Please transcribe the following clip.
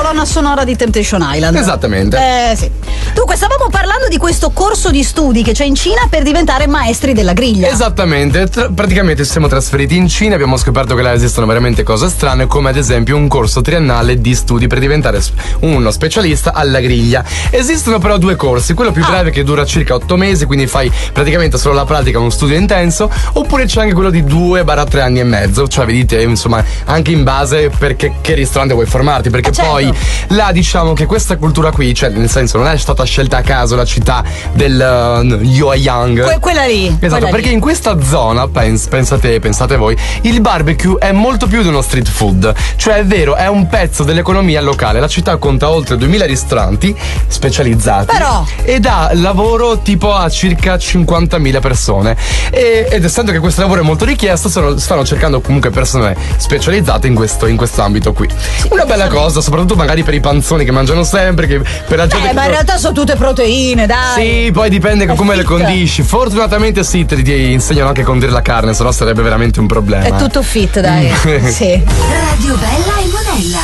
colonna sonora di Temptation Island. Esattamente. Sì. Dunque, stavamo parlando di questo corso di studi che c'è in Cina per diventare maestri della griglia. Esattamente, praticamente ci siamo trasferiti in Cina e abbiamo scoperto che là esistono veramente cose strane, come ad esempio un corso triennale di studi per diventare uno specialista alla griglia. Esistono però due corsi, quello più breve che dura circa 8 mesi, quindi fai praticamente solo la pratica, uno studio intenso, oppure c'è anche quello di 2-3 anni e mezzo, cioè vedete insomma anche in base perché che ristorante vuoi formarti, perché poi là diciamo che questa cultura qui, cioè nel senso non è stata scelta a caso la città del Yoeyang. Quella lì. Esatto, quella perché lì. in questa zona, pensate voi, il barbecue è molto più di uno street food, cioè è vero, è un pezzo dell'economia locale. La città conta oltre 2000 ristoranti specializzati e dà lavoro tipo a circa 50.000 persone ed essendo che questo lavoro è molto richiesto stanno cercando comunque persone specializzate in questo ambito qui. Una bella cosa, soprattutto magari per i panzoni che mangiano sempre, che per la gente ma in realtà sono tutte proteine, dai. Sì, poi dipende come le condisci. Fortunatamente sì, ti insegnano anche a condire la carne, sennò sarebbe veramente un problema. È tutto fit, dai. Sì. Radio Bella e Monella.